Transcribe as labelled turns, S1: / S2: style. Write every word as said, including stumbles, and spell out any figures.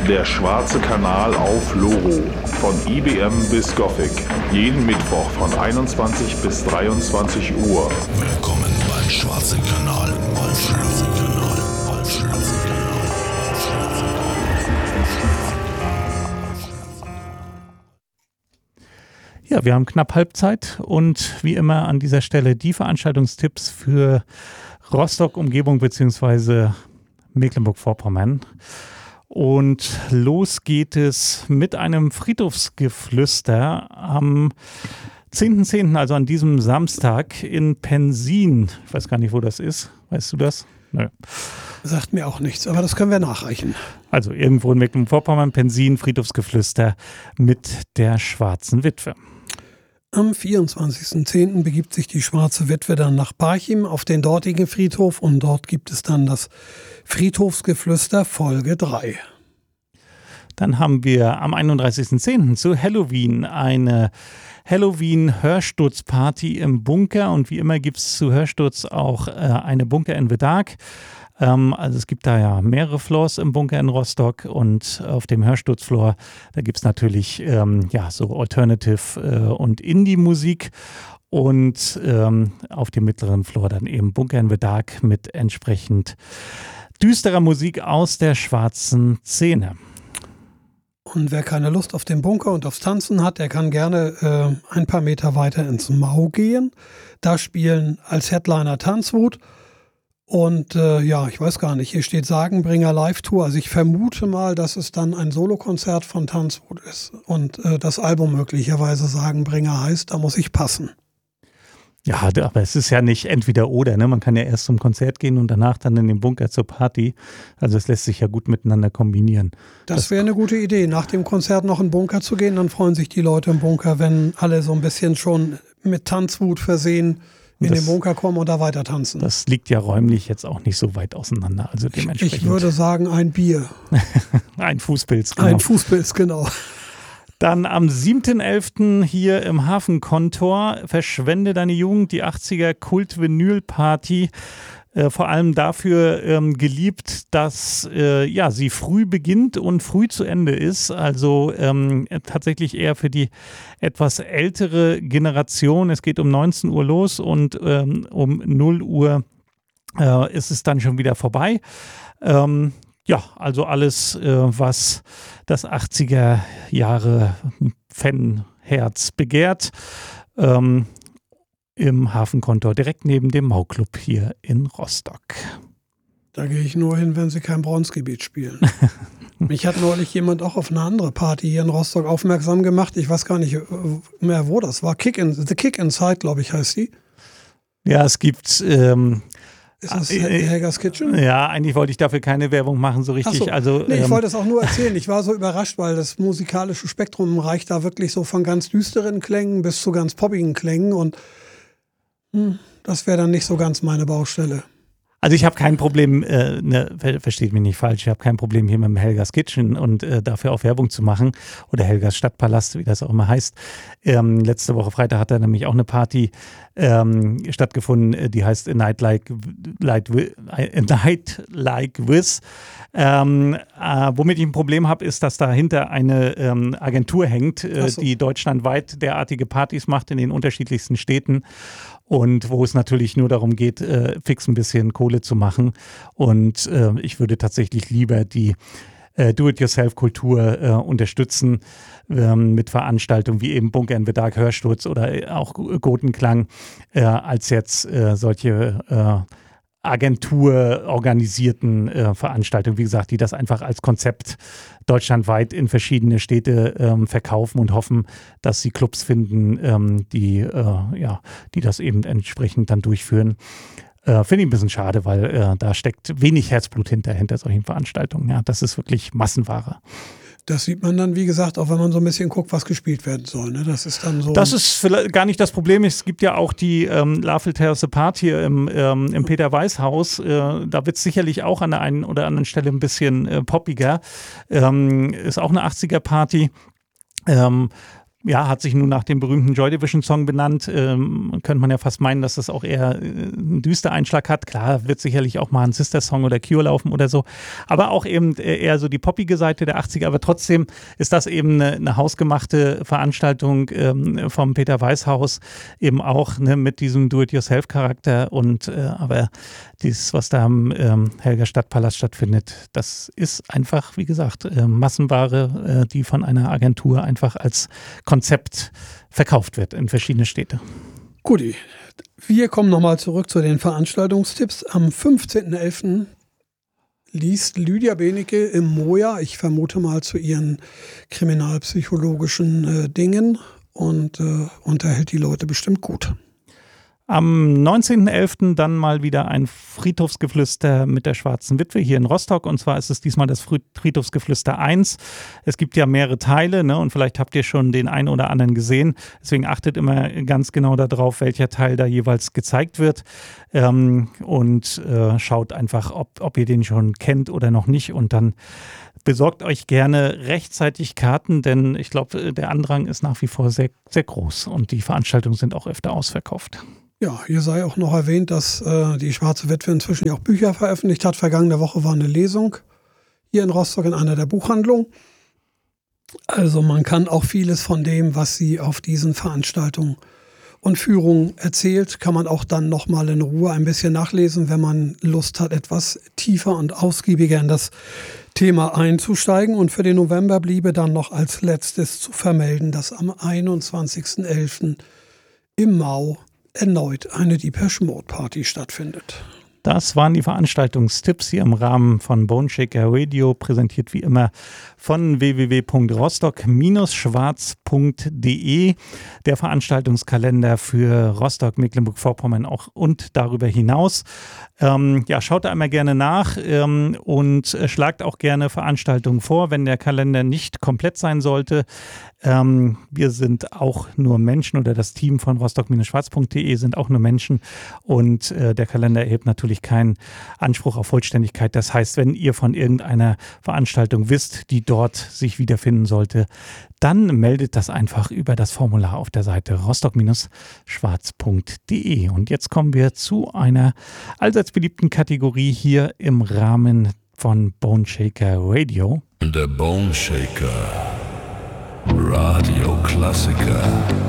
S1: Der schwarze Kanal auf Loro. Von I B M bis Gothic. Jeden Mittwoch von einundzwanzig bis dreiundzwanzig Uhr.
S2: Willkommen beim schwarzen Kanal auf Loro. Auf schwarzen Kanal.
S3: Ja, wir haben knapp Halbzeit und wie immer an dieser Stelle die Veranstaltungstipps für Rostock, Umgebung bzw. Mecklenburg-Vorpommern. Und los geht es mit einem Friedhofsgeflüster am zehnten zehnten, also an diesem Samstag in Pensin. Ich weiß gar nicht, wo das ist. Weißt du das? Nö.
S4: Sagt mir auch nichts, aber das können wir nachreichen.
S3: Also irgendwo in Mecklenburg-Vorpommern, Pensin, Friedhofsgeflüster mit der Schwarzen Witwe.
S4: Am vierundzwanzigsten zehnten begibt sich die Schwarze Witwe dann nach Parchim auf den dortigen Friedhof und dort gibt es dann das Friedhofsgeflüster Folge drei.
S3: Dann haben wir am einunddreißigsten zehnten zu Halloween eine Halloween-Hörsturz-Party im Bunker und wie immer gibt es zu Hörsturz auch äh, eine Bunker in the Dark. Ähm, also es gibt da ja mehrere Floors im Bunker in Rostock und auf dem Hörsturzfloor, da gibt es natürlich ähm, ja, so Alternative äh, und Indie-Musik und ähm, auf dem mittleren Floor dann eben Bunker in the Dark mit entsprechend düsterer Musik aus der schwarzen Szene.
S4: Und wer keine Lust auf den Bunker und aufs Tanzen hat, der kann gerne äh, ein paar Meter weiter ins Mau gehen. Da spielen als Headliner Tanzwut. Und äh, ja, ich weiß gar nicht, hier steht Sagenbringer Live-Tour. Also ich vermute mal, dass es dann ein Solokonzert von Tanzwut ist. Und äh, das Album möglicherweise Sagenbringer heißt, da muss ich passen.
S3: Ja, aber es ist ja nicht entweder oder, ne? Man kann ja erst zum Konzert gehen und danach dann in den Bunker zur Party. Also es lässt sich ja gut miteinander kombinieren.
S4: Das,
S3: das
S4: wäre eine gute Idee, nach dem Konzert noch in den Bunker zu gehen. Dann freuen sich die Leute im Bunker, wenn alle so ein bisschen schon mit Tanzwut versehen in das, den Bunker kommen und da weiter tanzen.
S3: Das liegt ja räumlich jetzt auch nicht so weit auseinander. Also dementsprechend.
S4: Ich würde sagen, ein Bier.
S3: Ein Fußpilz, genau.
S4: Ein Fußpilz, genau.
S3: Dann am siebten elften hier im Hafenkontor Verschwende deine Jugend, die achtziger Kult-Vinyl-Party. Äh, vor allem dafür ähm, geliebt, dass äh, ja, sie früh beginnt und früh zu Ende ist. Also ähm, tatsächlich eher für die etwas ältere Generation. Es geht um neunzehn Uhr los und ähm, um null Uhr äh, ist es dann schon wieder vorbei. Ähm, Ja, also alles, äh, was das achtziger Jahre Fanherz begehrt, ähm, im Hafenkontor direkt neben dem Mau-Club hier in Rostock.
S4: Da gehe ich nur hin, wenn sie kein Bronzegebiet spielen. Mich hat neulich jemand auch auf eine andere Party hier in Rostock aufmerksam gemacht. Ich weiß gar nicht mehr, wo das war. Kick in, The Kick Inside, glaube ich, heißt die.
S3: Ja, es gibt... Ähm
S4: Ist das Helga's Kitchen?
S3: Ja, eigentlich wollte ich dafür keine Werbung machen, so richtig.
S4: Ach so.
S3: Also,
S4: nee, ich
S3: ähm,
S4: wollte es auch nur erzählen. Ich war so überrascht, weil das musikalische Spektrum reicht da wirklich so von ganz düsteren Klängen bis zu ganz poppigen Klängen und hm, das wäre dann nicht so ganz meine Baustelle.
S3: Also ich habe kein Problem, äh, ne, ver- versteht mich nicht falsch, ich habe kein Problem hier mit dem Helga's Kitchen und äh, dafür auch Werbung zu machen oder Helgas Stadtpalast, wie das auch immer heißt. Ähm, letzte Woche Freitag hat da nämlich auch eine Party ähm, stattgefunden, die heißt A Night Like, like, A Night Like This. Ähm, äh, womit ich ein Problem habe, ist, dass dahinter eine ähm, Agentur hängt, äh, so. die deutschlandweit derartige Partys macht in den unterschiedlichsten Städten. Und wo es natürlich nur darum geht, äh, fix ein bisschen Kohle zu machen. Und äh, ich würde tatsächlich lieber die äh, Do-it-yourself-Kultur äh, unterstützen ähm, mit Veranstaltungen wie eben Bunker in the Dark, Hörsturz oder auch Gotenklang, äh, als jetzt äh, solche äh, agenturorganisierten äh, Veranstaltungen, wie gesagt, die das einfach als Konzept deutschlandweit in verschiedene Städte ähm, verkaufen und hoffen, dass sie Clubs finden, ähm, die, äh, ja, die das eben entsprechend dann durchführen. Äh, Finde ich ein bisschen schade, weil äh, da steckt wenig Herzblut hinter, hinter solchen Veranstaltungen. Ja, das ist wirklich Massenware.
S4: Das sieht man dann, wie gesagt, auch wenn man so ein bisschen guckt, was gespielt werden soll. Ne? Das ist dann so.
S3: Das ist vielleicht gar nicht das Problem. Es gibt ja auch die ähm, Love Terrace Apart hier im, ähm, im Peter-Weiß-Haus. Äh, da wird es sicherlich auch an der einen oder anderen Stelle ein bisschen äh, poppiger. Ähm, ist auch eine achtziger-Party. Ähm, Ja, hat sich nun nach dem berühmten Joy Division Song benannt. Ähm, könnte man ja fast meinen, dass das auch eher äh, einen düster Einschlag hat. Klar, wird sicherlich auch mal ein Sister-Song oder Cure laufen oder so. Aber auch eben eher so die poppige Seite der achtziger. Aber trotzdem ist das eben eine, eine hausgemachte Veranstaltung ähm, vom Peter Weiß Haus. Eben auch ne, mit diesem Do-it-yourself-Charakter. Und äh, aber dieses, was da am ähm, Helga Stadtpalast stattfindet, das ist einfach, wie gesagt, äh, Massenware, äh, die von einer Agentur einfach als Konzept verkauft wird in verschiedene Städte.
S4: Guti, wir kommen nochmal zurück zu den Veranstaltungstipps. Am fünfzehnten elften liest Lydia Benecke im Moja, ich vermute mal zu ihren kriminalpsychologischen äh, Dingen und äh, unterhält die Leute bestimmt gut.
S3: Am neunzehnten elften dann mal wieder ein Friedhofsgeflüster mit der Schwarzen Witwe hier in Rostock. Und zwar ist es diesmal das Friedhofsgeflüster eins. Es gibt ja mehrere Teile, ne? Und vielleicht habt ihr schon den einen oder anderen gesehen. Deswegen achtet immer ganz genau darauf, welcher Teil da jeweils gezeigt wird. Ähm, und äh, schaut einfach, ob, ob ihr den schon kennt oder noch nicht. Und dann besorgt euch gerne rechtzeitig Karten, denn ich glaube, der Andrang ist nach wie vor sehr, sehr groß. Und die Veranstaltungen sind auch öfter ausverkauft.
S4: Ja, hier sei auch noch erwähnt, dass äh, die Schwarze Witwe inzwischen ja auch Bücher veröffentlicht hat. Vergangene Woche war eine Lesung hier in Rostock in einer der Buchhandlungen. Also man kann auch vieles von dem, was sie auf diesen Veranstaltungen und Führungen erzählt, kann man auch dann nochmal in Ruhe ein bisschen nachlesen, wenn man Lust hat, etwas tiefer und ausgiebiger in das Thema einzusteigen. Und für den November bliebe dann noch als letztes zu vermelden, dass am einundzwanzigsten elften im Mau erneut eine Depeche Mode Party stattfindet.
S3: Das waren die Veranstaltungstipps hier im Rahmen von Bone Shaker Radio, präsentiert wie immer von w w w punkt rostock schwarz punkt d e. Der Veranstaltungskalender für Rostock, Mecklenburg-Vorpommern auch und darüber hinaus. Ähm, ja, schaut da einmal gerne nach ähm, und äh, schlagt auch gerne Veranstaltungen vor, wenn der Kalender nicht komplett sein sollte. Ähm, wir sind auch nur Menschen oder das Team von rostock schwarz punkt d e sind auch nur Menschen und äh, der Kalender erhebt natürlich keinen Anspruch auf Vollständigkeit. Das heißt, wenn ihr von irgendeiner Veranstaltung wisst, die dort sich wiederfinden sollte, dann meldet das einfach über das Formular auf der Seite rostock schwarz punkt d e. Und jetzt kommen wir zu einer allseits beliebten Kategorie hier im Rahmen von Bone Shaker Radio.
S2: Der Bone Shaker Radio Klassiker.